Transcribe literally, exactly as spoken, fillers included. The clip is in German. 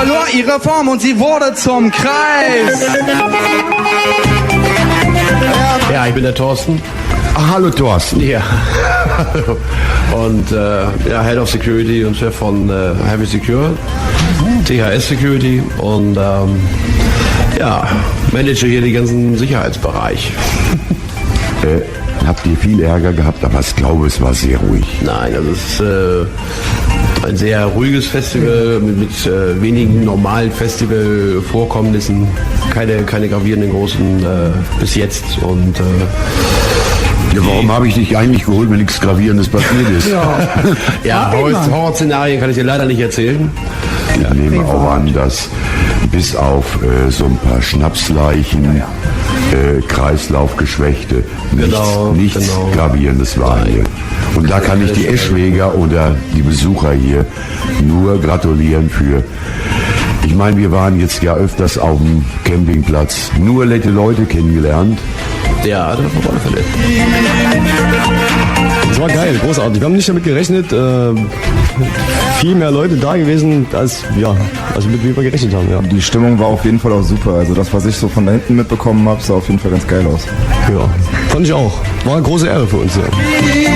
verlor ihre Form und sie wurde zum Kreis. Ja, ich bin der Thorsten. Ach, hallo Thorsten. Ja. Und äh, ja, Head of Security und Chef von äh, Heavy Secure, T H S Security und ähm, ja, manage hier den ganzen Sicherheitsbereich. Äh, habt ihr viel Ärger gehabt, aber ich glaube, es war sehr ruhig. Nein, also es ist äh, ein sehr ruhiges Festival mit, mit äh, wenigen normalen Festivalvorkommnissen, keine, keine gravierenden großen äh, bis jetzt und äh, ja, warum habe ich dich eigentlich geholt, wenn nichts Gravierendes passiert ist? Ja, ja Horror- Horrorszenarien kann ich dir leider nicht erzählen. Ich nehme auch an, dass bis auf äh, so ein paar Schnapsleichen, äh, Kreislaufgeschwächte, nichts, Genau, nichts genau. Gravierendes war hier. Und da kann ich die Eschweger oder die Besucher hier nur gratulieren für. Ich meine, wir waren jetzt ja öfters auf dem Campingplatz, nur nette Leute kennengelernt. Ja, das war auf alle Fälle. Das war geil, großartig. Wir haben nicht damit gerechnet, äh, viel mehr Leute da gewesen, als, ja, als mit wie wir gerechnet haben. Ja. Die Stimmung war auf jeden Fall auch super. Also das, was ich so von da hinten mitbekommen habe, sah auf jeden Fall ganz geil aus. Ja, fand ich auch. War eine große Ehre für uns. Ja.